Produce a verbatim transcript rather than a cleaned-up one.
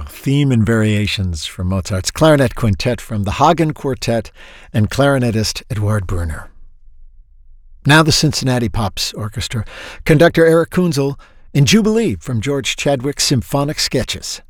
theme and variations from Mozart's clarinet quintet from the Hagen Quartet and clarinetist Eduard Brunner. Now the Cincinnati Pops Orchestra, conductor Eric Kunzel, in Jubilee from George Chadwick's Symphonic Sketches.